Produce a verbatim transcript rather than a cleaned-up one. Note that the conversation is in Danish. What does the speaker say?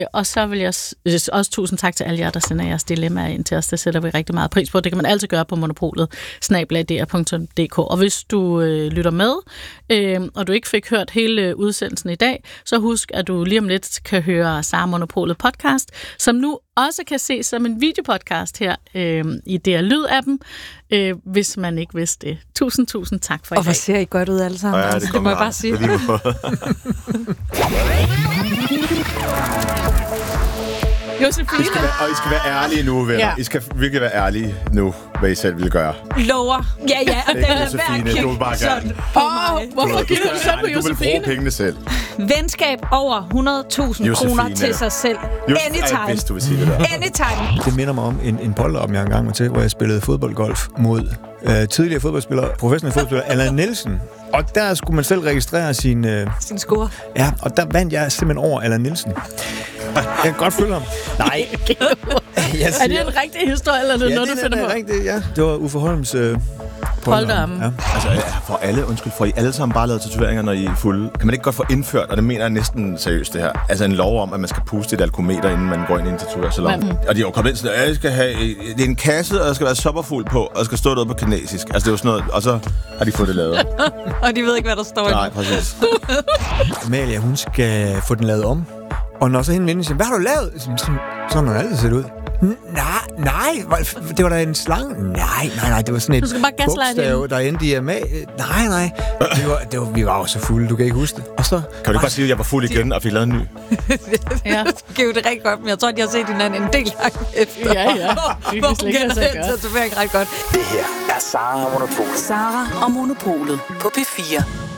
Og så vil jeg også tusind tak til alle jer, der sender jeres dilemmaer ind til os. Det sætter vi rigtig meget pris på. Det kan man altid gøre på monopolet, snabel-a d r punktum d k. Og hvis du øh, lytter med, øh, og du ikke fik hørt hele udsendelsen i dag, så husk, at du lige om lidt kan høre Sara Monopolet podcast, som nu også kan ses som en videopodcast her øh, i D R Lyd-appen, øh, hvis man ikke vidste det. Tusind, tusind tak for i dag. Og hvor ser I godt ud alle sammen. Ja, det, det må jeg bare sige. Josefine. I skal være, og I skal være ærlige nu, venner. Ja. I skal virkelig være ærlige nu, hvad I selv vil gøre. Lover. Ja, ja, og den er Josefine, du vil bare gerne. Åh, hvorfor giver du så på Josefine? Du vil bruge pengene selv. Venskab over hundrede tusind kroner til sig selv. Just, Anytime. Jeg vidste, du vil sige det der. Anytime. Det minder mig om en, en polterop, jeg engang var til, hvor jeg spillede fodboldgolf mod øh, tidligere fodboldspiller, professionel fodboldspiller, Allan Nielsen. Og der skulle man selv registrere sin... Øh, sin score. Ja, og der vandt jeg simpelthen over Allan Nielsen. Jeg kan godt følge ham. Nej. Siger, er det en rigtig historie, eller er det ja, noget, du finder på? Ja, det er rigtigt, ja. Det var Uffe Holms... Øh, Polterarmen. Ja. Altså, for alle, undskyld, for I alle sammen bare lavet tatoveringer, når I er fulde. Kan man ikke godt få indført, og det mener jeg næsten seriøst det her, altså en lov om, at man skal puste et alkometer, inden man går ind i en tatovørsalon. Mm. Og de er jo kommet ind sådan, at jeg skal have, det er en kasse, og der skal være sopperfuld på, og der skal stå noget på kinesisk. Altså det er jo sådan noget, og så har de fået det lavet. Og de ved ikke, hvad der står i. Nej, præcis. Amalia, hun skal få den lavet om. Og når så hende vinder, siger, hvad har du lavet? Sådan, sådan har det altid set ud. Nej, nej, det var da en slange. Nej, nej, nej, det var sådan et bogstav, der endte i M A. Nej, nej, det var, det var, vi var jo så fulde, du kan ikke huske det. Og så, kan du ikke bare sige, at jeg var fuld igen og fik lavet en ny? Ja, det giver det rigtig godt, men jeg tror, de har set hinanden en del gange efter. Ja, ja. Hvor hun kender den tatovering ret godt. Det her er Sara og Monopolet. Sara og Monopolet på P fire.